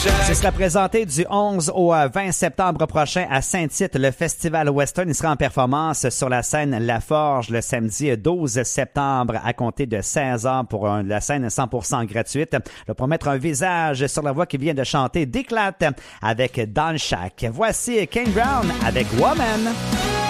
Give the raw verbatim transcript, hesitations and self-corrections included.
Ce sera présenté du onze au vingt septembre prochain à Saint-Tite, le Festival Western. Il sera en performance sur la scène La Forge le samedi douze septembre à compter de seize heures pour un, la scène cent pour cent gratuite. Le promettre un visage sur la voix qui vient de chanter d'éclate avec Don Shack. Voici Kane Brown avec Woman.